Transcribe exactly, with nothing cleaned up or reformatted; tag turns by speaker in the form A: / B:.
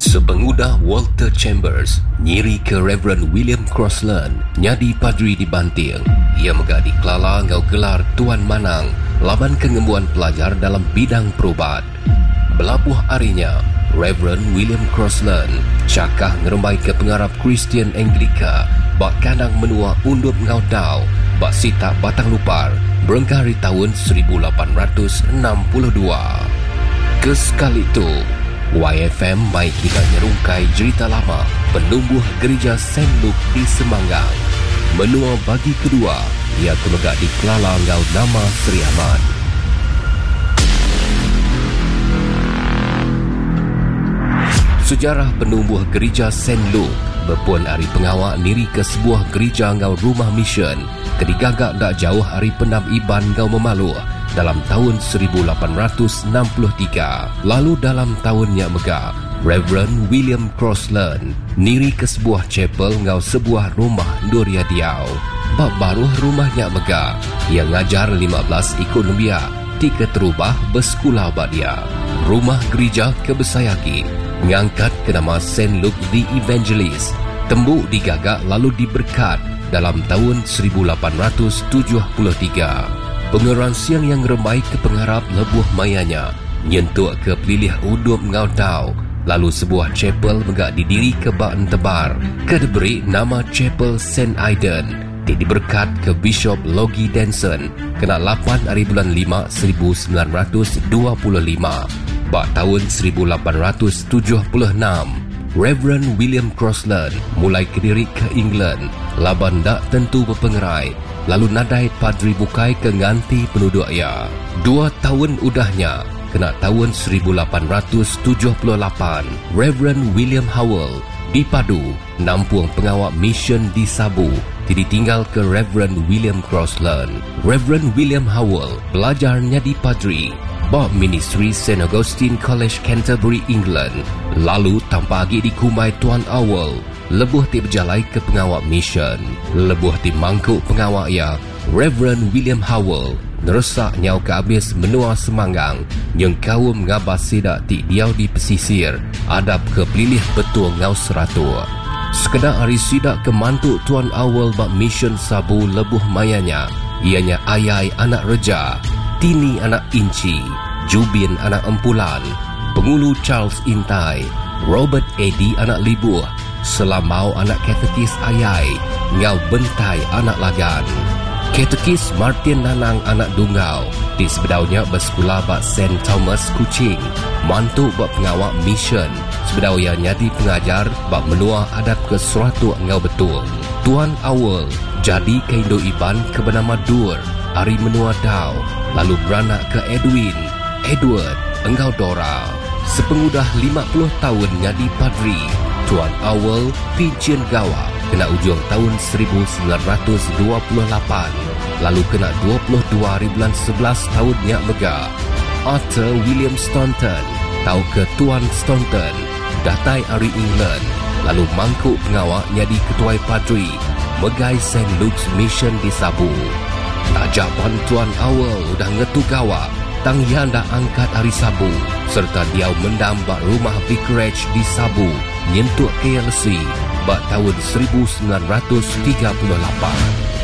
A: Sepengudah Walter Chambers nyiri ke Reverend William Crossland nyadi padri di Banting. Ia megah di Kelala ngau gelar Tuan Manang laban kengembuan pelajar dalam bidang perubat. Belabuh arinya, Reverend William Crossland cakah ngerembai ke pengarap Kristian Anglika bak kandang menua undup ngau dau bak sita batang lupar berengkari tahun seribu lapan ratus enam puluh dua. Kesekali itu, Y F M mai kita nyerungkai cerita lama penumbuh gereja Saint Luke di Semanggang. Menua bagi kedua, ia terlegak di Kelala ngau nama Sri Ahmad. Sejarah penumbuh gereja Saint Luke berpun hari pengawak niri ke sebuah gereja ngau rumah mission kedigagak dak jauh hari pendam Iban ngau Memaluh dalam tahun seribu lapan ratus enam puluh tiga. Lalu dalam tahunnya megah, Reverend William Crossland niri ke sebuah chapel ngau sebuah rumah Duria Diau. Bak baruh rumahnya megah, ia ngajar lima belas ikut numbia, tiga terubah bersekolah bak dia. Rumah gereja kebesayaki mengangkat ke nama Saint Luke the Evangelist. Tembuk digagak lalu diberkat dalam tahun seribu lapan ratus tujuh puluh tiga. Pengeran siang yang remai ke pengharap lebuh mayanya nyentuk ke pelilih udup ngau dau. Lalu sebuah chapel megak didiri ke bak tebar ke diberi nama Chapel Saint Aidan. Di diberkat ke Bishop Logie Denson kena lapan hari bulan lima seribu sembilan ratus dua puluh lima. Bak tahun seribu lapan ratus tujuh puluh enam, Reverend William Crossland mulai kediri ke England laban dak tentu berpengerai. Lalu nadai padri bukai ke nganti penduduk ia. Dua tahun udahnya, kena tahun seribu lapan ratus tujuh puluh lapan, Reverend William Howell dipadu nampung pengawak mission di Sabu ditinggal ke Reverend William Crossland. Reverend William Howell belajarnya di padri bak ministry Saint Augustine College Canterbury, England. Lalu tanpa lagi dikumai Tuan Howell lebuh ti berjalai ke pengawak mission. Lebuh ti mangkuk pengawak ya, Reverend William Howell neresak nyau ke habis menua Semanggang yang kaum ngabas sidak ti diau di pesisir adap ke pelilih betul ngau seratua. Sekedar hari sidak ke mantuk Tuan Howell bak mission Sabu lebuh mayanya, ianya Ayai anak Reja, Tini anak Inci, Jubin anak Empulan, Pengulu Charles Intai, Robert Eddy anak Libuh, Selambau anak Katekis Ayai, Ngau Bentai anak Lagan, Katekis Martin Nanang anak Dungau, di sebedaunya bersekolah bak Saint Thomas Kuching, mantuk bak pengawak mission, sebedau yang nyadi pengajar bak menua adat ke seratu ngau betul. Tuan Howell jadi ke Indo Iban ke bernama Dur, hari menua Dau, lalu beranak ke Edwin, Edward, engkau Dora. Sepengudah lima puluh tahun nyadi padri, Tuan Howell pincin gawa kena ujung tahun seribu sembilan ratus dua puluh lapan. Lalu kena dua puluh dua hari bulan sebelas tahunnya megah. Arthur William Staunton tahu ke Tuan Staunton datai hari England. Lalu mangkuk pengawak nyadi ketuai padri megai Saint Luke's Mission di Sabu. Tajapan Tuan Howell udah ngetu gawa tang yang dah angkat hari Sabu serta dia mendam bak rumah vicarage di Sabu nyentuk K L C bak tahun seribu sembilan ratus tiga puluh lapan.